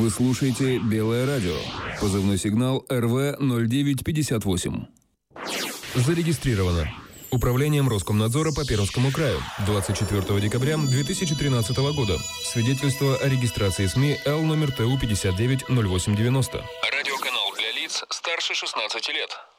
Вы слушаете «Белое радио». Позывной сигнал РВ-0958. Зарегистрировано Управлением Роскомнадзора по Пермскому краю 24 декабря 2013 года. Свидетельство о регистрации СМИ Л номер ТУ 590890. Радиоканал для лиц старше 16 лет.